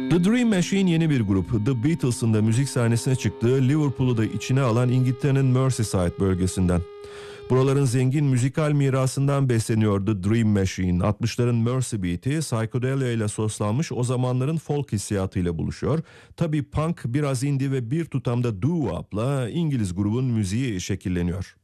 The Dream Machine yeni bir grup. The Beatles'ın da müzik sahnesine çıktığı, Liverpool'u da içine alan İngiltere'nin Merseyside bölgesinden. Buraların zengin müzikal mirasından besleniyor The Dream Machine. 60'ların Mersey Beat'i psychedelia ile soslanmış o zamanların folk hissiyatıyla buluşuyor. Tabii punk, biraz indie ve bir tutamda doo-wop'la İngiliz grubun müziği şekilleniyor.